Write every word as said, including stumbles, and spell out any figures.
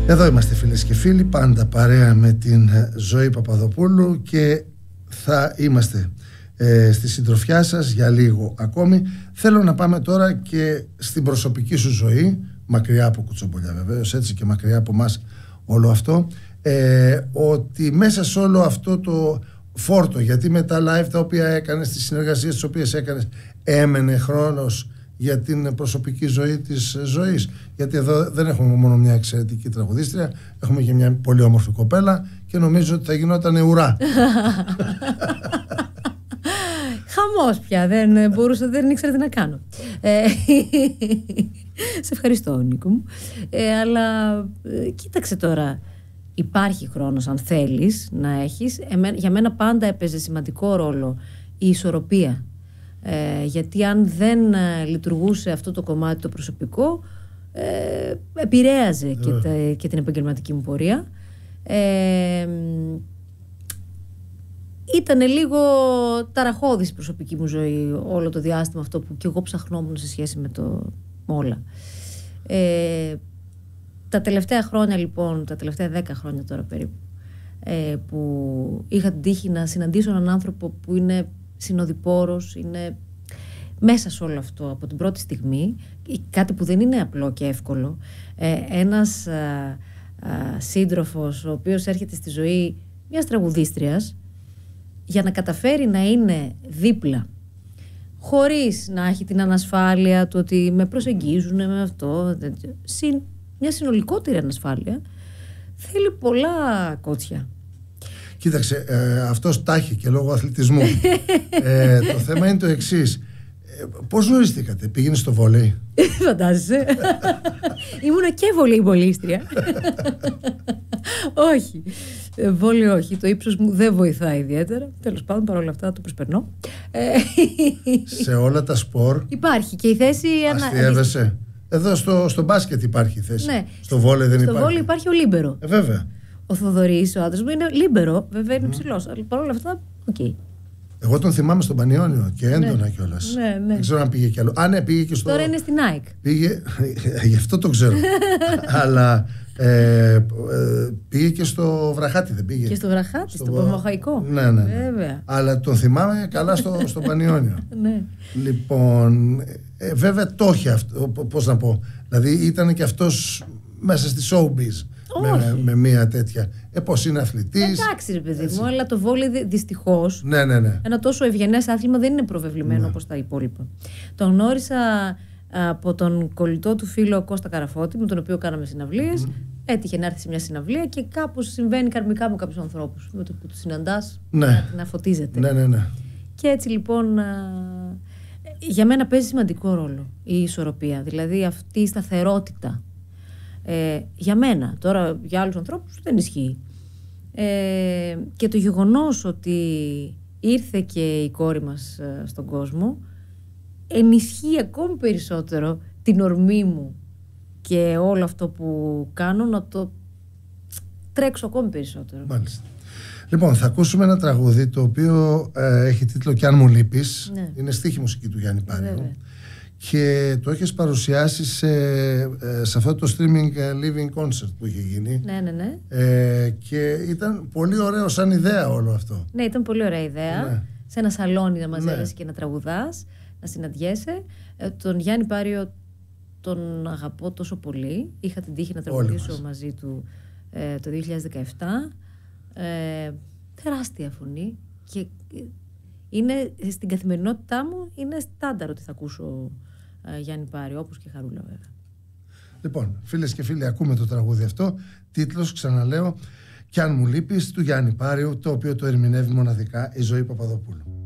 Εδώ είμαστε φίλες και φίλοι, πάντα παρέα με την Ζωή Παπαδοπούλου και θα είμαστε ε, στη συντροφιά σας για λίγο ακόμη. Θέλω να πάμε τώρα και στην προσωπική σου ζωή, μακριά από κουτσομπολιά βεβαίως, έτσι, και μακριά από μας όλο αυτό, ε, ότι μέσα σε όλο αυτό το φόρτο, γιατί με τα live τα οποία έκανες, τις συνεργασίες τις οποίες έκανες, έμενε χρόνος για την προσωπική ζωή της ζωής? Γιατί εδώ δεν έχουμε μόνο μια εξαιρετική τραγουδίστρια, έχουμε και μια πολύ όμορφη κοπέλα και νομίζω ότι θα γινόταν ουρά. Χαμός πια, δεν μπορούσα, δεν ήξερα τι να κάνω. ε, Σε ευχαριστώ, Νίκο μου. ε, Αλλά ε, κοίταξε τώρα, υπάρχει χρόνος αν θέλεις να έχεις. Εμέ, για μένα πάντα έπαιζε σημαντικό ρόλο η ισορροπία. Ε, γιατί αν δεν ε, λειτουργούσε αυτό το κομμάτι το προσωπικό, ε, επηρέαζε και, τα, και την επαγγελματική μου πορεία. ε, Ήτανε λίγο ταραχώδης η προσωπική μου ζωή όλο το διάστημα αυτό που κι εγώ ψαχνόμουν σε σχέση με το με όλα. ε, Τα τελευταία χρόνια λοιπόν, τα τελευταία δέκα χρόνια τώρα περίπου, ε, που είχα την τύχη να συναντήσω έναν άνθρωπο που είναι συνοδοιπόρος, είναι μέσα σε όλο αυτό από την πρώτη στιγμή, κάτι που δεν είναι απλό και εύκολο. ε, Ένας α, α, σύντροφος ο οποίος έρχεται στη ζωή μιας τραγουδίστριας για να καταφέρει να είναι δίπλα χωρίς να έχει την ανασφάλεια του ότι με προσεγγίζουν με αυτό, συν μια συνολικότερη ανασφάλεια, θέλει πολλά κότσια. Κοίταξε, ε, αυτός τάχει και λόγω αθλητισμού. ε, το θέμα είναι το εξής. Ε, πώς γνωριστήκατε, πήγαινε στο βόλεϊ? Φαντάζεσαι. Ήμουνα και βολεϊμπολίστρια. Όχι. Βόλεϊ όχι. Το ύψος μου δεν βοηθάει ιδιαίτερα. Τέλος πάντων, παρόλα αυτά το προσπερνώ. Σε όλα τα σπορ υπάρχει και η θέση. Αστιεύεσαι. Εδώ στο, στο μπάσκετ υπάρχει θέση. Ναι. Στο βόλεϊ δεν στο υπάρχει. Στο βόλεϊ υπάρχει ο λίμπερο. Ε, βέβαια. Ο Θοδωρής, ο άντρας μου, είναι λίμπερο. Βέβαια είναι mm. ψηλός. Αλλά παρόλα αυτά, οκ. Okay. Εγώ τον θυμάμαι στον Πανιόνιο και έντονα, ναι, κιόλας. Ναι, ναι. Δεν ξέρω αν πήγε κι άλλο. Α, ναι, πήγε και στο. Τώρα είναι στην Nike. Πήγε. Γι' αυτό το ξέρω. Αλλά ε, ε, πήγε και στο Βραχάτι, δεν πήγε? Και στο Βραχάτι, στο, στο Παμαχαϊκό. Ναι, ναι, ναι. Βέβαια. Αλλά τον θυμάμαι καλά στο, στο Πανιόνιο. Ναι. Λοιπόν, ε, βέβαια το έχει αυτό. Πώς να πω. Δηλαδή ήταν και αυτός μέσα στη showbiz. Με, με μια τέτοια. Ε, πώς είναι αθλητής. Εντάξει, ρε παιδί μου, αλλά το βόλεϊ δυστυχώς. Ναι, ναι, ναι. Ένα τόσο ευγενές άθλημα δεν είναι προβεβλημένο, ναι, όπως τα υπόλοιπα. Τον γνώρισα από τον κολλητό του φίλο Κώστα Καραφώτη, με τον οποίο κάναμε συναυλίες. Mm. Έτυχε να έρθει σε μια συναυλία και κάπως συμβαίνει καρμικά με κάποιους ανθρώπους. Με το που τους συναντάς, ναι, να, να φωτίζεται. Ναι, ναι, ναι. Και έτσι λοιπόν, α, για μένα παίζει σημαντικό ρόλο η ισορροπία. Δηλαδή αυτή η σταθερότητα. Ε, για μένα, τώρα για άλλους ανθρώπους δεν ισχύει. Ε, και το γεγονός ότι ήρθε και η κόρη μας ε, στον κόσμο ενισχύει ακόμη περισσότερο την ορμή μου και όλο αυτό που κάνω να το τρέξω ακόμη περισσότερο. Μάλιστα. Λοιπόν, θα ακούσουμε ένα τραγούδι το οποίο ε, έχει τίτλο «Κι αν μου λείπεις». Ναι. Είναι στίχη μουσική του Γιάννη Πάριου. Και το έχεις παρουσιάσει σε, σε αυτό το streaming living concert που είχε γίνει. Ναι, ναι, ναι. Ε, και ήταν πολύ ωραίο σαν ιδέα όλο αυτό. Ναι, ήταν πολύ ωραία ιδέα. Ναι. Σε ένα σαλόνι να μαζεύεσαι, ναι, και να τραγουδάς, να συναντιέσαι. Ε, τον Γιάννη Πάριο τον αγαπώ τόσο πολύ. Είχα την τύχη να τραγουδήσω μαζί του ε, το δύο χιλιάδες δεκαεπτά. Ε, τεράστια φωνή. Και είναι στην καθημερινότητά μου, είναι στάνταρ ότι θα ακούσω Uh, Γιάννη Πάριο, όπως και Χαρούλα βέβαια. Λοιπόν, φίλες και φίλοι, ακούμε το τραγούδι αυτό. Τίτλος, ξαναλέω, «Κι αν μου λείπεις», του Γιάννη Πάριου, το οποίο το ερμηνεύει μοναδικά η Ζωή Παπαδοπούλου.